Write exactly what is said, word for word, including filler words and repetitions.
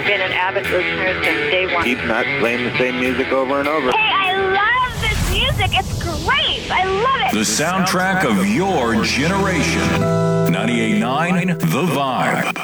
I've been an avid listener since day one. Keep not playing the same music over and over. Hey, I love this music. It's great. I love it. The soundtrack of your generation. ninety-eight point nine The Vibe.